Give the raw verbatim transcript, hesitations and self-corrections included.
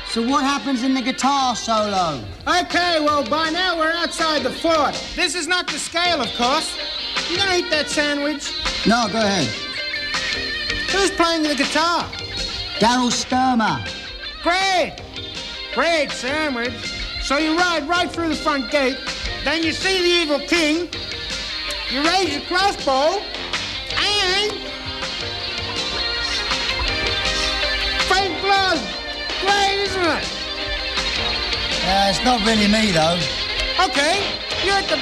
So what happens in the guitar solo? Okay, well, by now we're outside the fort. This is not the scale, of course. You gonna eat that sandwich? No, go ahead. Who's playing the guitar? Daryl Sturmer. Great! Great sandwich. So you ride right through the front gate, then you see the evil king, you raise your crossbow, and... faint blood! Great, isn't it? Uh, it's not really me, though. Okay, you're at the